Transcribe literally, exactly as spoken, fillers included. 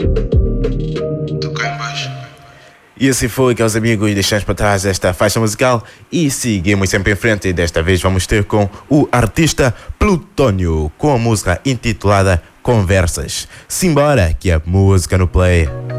Tocar em baixo. E assim foi, caros amigos, deixamos para trás esta faixa musical e seguimos sempre em frente. E desta vez vamos ter com o artista Plutônio, com a música intitulada Conversas. Simbora, que é música no play.